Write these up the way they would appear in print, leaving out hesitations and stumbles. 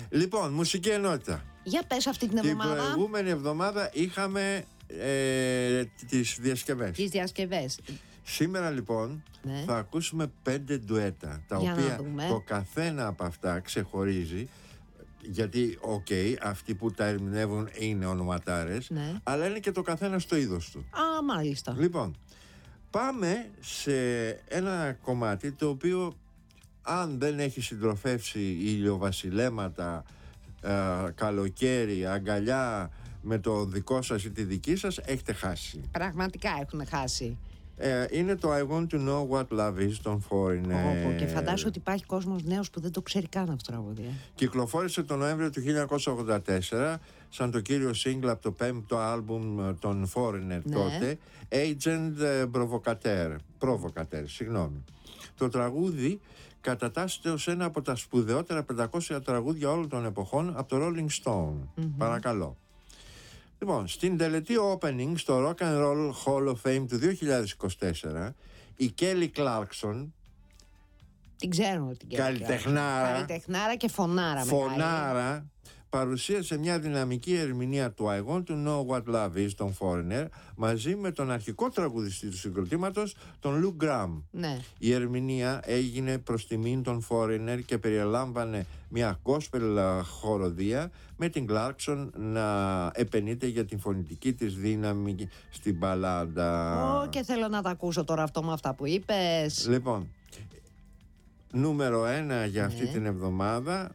Λοιπόν, μουσική ενότητα. Για πες αυτή την εβδομάδα. Την προηγούμενη εβδομάδα είχαμε τις διασκευές. Τις διασκευές. Σήμερα λοιπόν θα ακούσουμε 5 ντουέτα, τα οποία το καθένα από αυτά ξεχωρίζει. Γιατί αυτοί που τα ερμηνεύουν είναι ονοματάρες, αλλά είναι και το καθένα στο είδος του. Α, μάλιστα. Λοιπόν, πάμε σε ένα κομμάτι το οποίο, αν δεν έχει συντροφεύσει ηλιοβασιλέματα, καλοκαίρι, αγκαλιά με το δικό σας ή τη δική σας, έχετε χάσει. Πραγματικά έχουν χάσει. Είναι το I Want to Know What Love Is των Foreigner. Και φαντάζομαι ότι υπάρχει κόσμος νέος που δεν το ξέρει καν αυτό το τραγούδι. Κυκλοφόρησε τον Νοέμβριο του 1984 σαν το κύριο σύγκλ από το 5ο άλμπουμ των Foreigner τότε, Agent Provocateur, συγγνώμη. Το τραγούδι κατατάσσεται ως ένα από τα σπουδαιότερα 500 τραγούδια όλων των εποχών από το Rolling Stone. Παρακαλώ. Λοιπόν, στην τελετή opening στο Rock and Roll Hall of Fame του 2024, η Kelly Clarkson, την ξέρουμε την Kelly, καλλιτεχνάρα και φωνάρα, παρουσίασε μια δυναμική ερμηνεία του I Want to Know What Love Is των Foreigner μαζί με τον αρχικό τραγουδιστή του συγκροτήματος, τον Lou Gramm. Η ερμηνεία έγινε προς τιμήν των Foreigner και περιλάμβανε μια gospel χοροδία με την Clarkson να επενείται για την φωνητική της δύναμη στην μπαλάντα. Και θέλω να τα ακούσω τώρα αυτό με αυτά που είπες. Λοιπόν, νούμερο 1 για αυτή την εβδομάδα,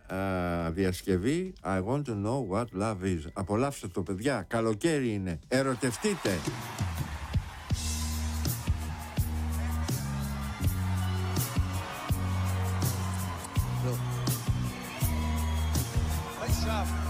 διασκευή I Want to Know What Love Is. Απολαύστε το, παιδιά, καλοκαίρι είναι, ερωτευτείτε. Nice job.